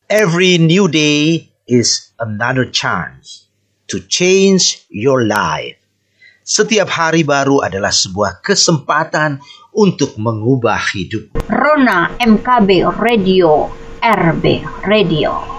Every new day is another chance to change your life. Setiap hari baru adalah sebuah kesempatan untuk mengubah hidup. Rona MKB Radio, RB Radio.